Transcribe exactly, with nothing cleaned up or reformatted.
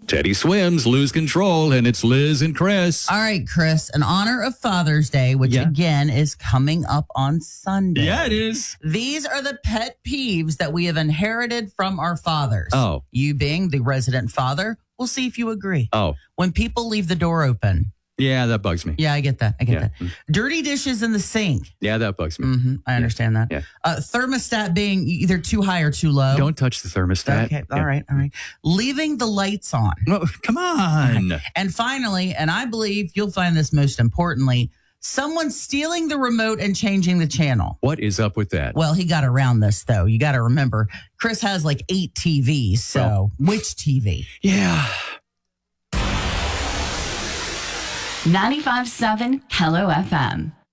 Teddy swims, lose control, and it's Liz and Chris. All right, Chris, in honor of Father's Day, which Yeah. again is coming up on Sunday. Yeah, it is. These are the pet peeves that we have inherited from our fathers. Oh. You being the resident father, we'll see if you agree. Oh, When people leave the door open. yeah, that bugs me. Yeah, I get that. I get Yeah. that. Dirty dishes in the sink. Yeah, that bugs me. hmm I understand that. Yeah. Uh, thermostat being either too high or too low. Don't touch the thermostat. Okay, all Yeah. right, all right. Leaving the lights on. No, come on. And finally, and I believe you'll find this most importantly, someone stealing the remote and changing the channel. What is up with that? Well, he got around this, though. You got to remember, Chris has like eight T Vs. So Well. which T V? Yeah. ninety-five point seven Hello F M.